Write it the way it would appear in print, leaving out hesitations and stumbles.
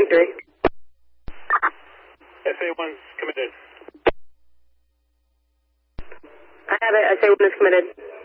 Victory. SA1's committed. I have it. SA1 is committed.